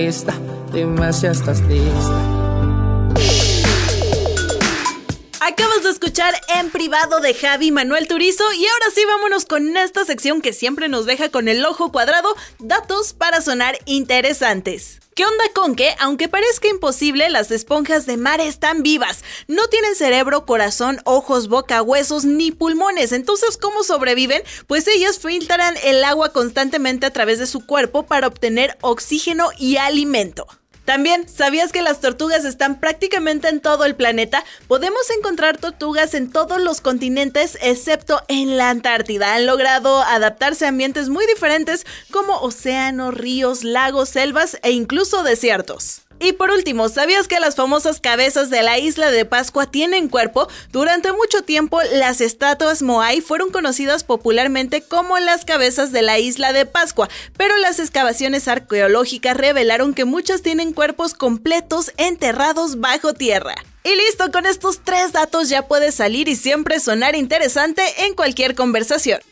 Dime si estás lista. Acabas de escuchar En Privado de Javi Manuel Turizo y ahora sí vámonos con esta sección que siempre nos deja con el ojo cuadrado, datos para sonar interesantes. ¿Qué onda con que, aunque parezca imposible, las esponjas de mar están vivas? No tienen cerebro, corazón, ojos, boca, huesos ni pulmones. Entonces, ¿cómo sobreviven? Pues ellas filtran el agua constantemente a través de su cuerpo para obtener oxígeno y alimento. También, ¿sabías que las tortugas están prácticamente en todo el planeta? Podemos encontrar tortugas en todos los continentes excepto en la Antártida. Han logrado adaptarse a ambientes muy diferentes como océanos, ríos, lagos, selvas e incluso desiertos. Y por último, ¿sabías que las famosas cabezas de la isla de Pascua tienen cuerpo? Durante mucho tiempo, las estatuas Moai fueron conocidas popularmente como las cabezas de la isla de Pascua, pero las excavaciones arqueológicas revelaron que muchas tienen cuerpos completos enterrados bajo tierra. Y listo, con estos 3 datos ya puedes salir y siempre sonar interesante en cualquier conversación.